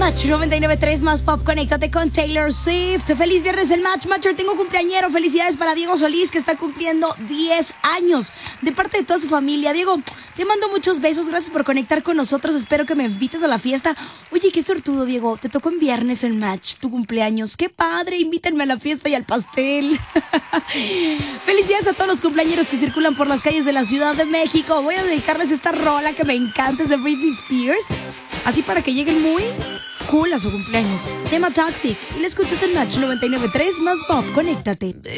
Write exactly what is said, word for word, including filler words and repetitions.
Match noventa y nueve punto tres más pop, conéctate con Taylor Swift. Feliz viernes en Match. Matcher, tengo cumpleañero. Felicidades para Diego Solís, que está cumpliendo diez años. De parte de toda su familia. Diego, te mando muchos besos. Gracias por conectar con nosotros. Espero que me invites a la fiesta. Oye, qué sortudo, Diego. Te tocó en viernes en Match, tu cumpleaños. Qué padre. Invítenme a la fiesta y al pastel. Felicidades a todos los cumpleañeros que circulan por las calles de la Ciudad de México. Voy a dedicarles esta rola que me encanta, es de Britney Spears. Así para que lleguen muy cool a su cumpleaños. Tema Toxic. Y le escuchas en Match noventa y nueve punto tres más pop. Conéctate.